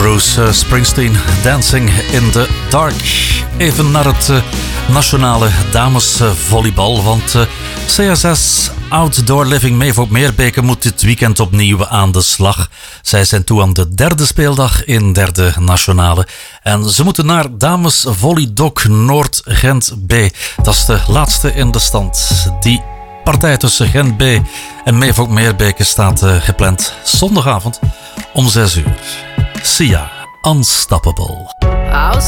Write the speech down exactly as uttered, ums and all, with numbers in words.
Bruce uh, Springsteen, Dancing in the Dark. Even naar het uh, nationale damesvolleybal, want uh, C S S Outdoor Living Meervoort-Meerbeke moet dit weekend opnieuw aan de slag. Zij zijn toe aan de derde speeldag in derde nationale. En ze moeten naar damesvolleydok Noord-Gent B. Dat is de laatste in de stand. Die partij tussen Gent B en Meervoort-Meerbeke staat uh, gepland zondagavond om zes uur. Sia, Unstoppable. I was